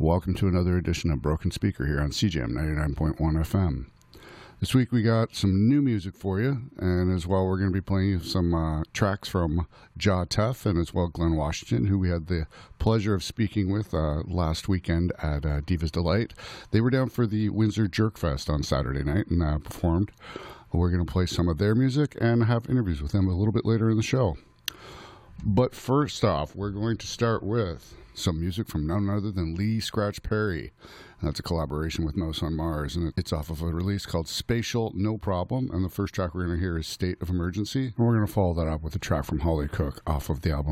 Welcome to another edition of Broken Speaker here on CJM 99.1 FM. This week we got some new music for you, and as well we're going to be playing some tracks from Jah Tef and as well Glen Washington, who we had the pleasure of speaking with last weekend at Divas Delight. They were down for the Windsor Jerk Fest on Saturday night and performed. We're going to play some of their music and have interviews with them a little bit later in the show. But first off, we're going to start with some music from none other than Lee Scratch Perry. And that's a collaboration with Mouse on Mars, and it's off of a release called Spatial No Problem. And the first track we're going to hear is State of Emergency. And we're going to follow that up with a track from Holly Cook off of the album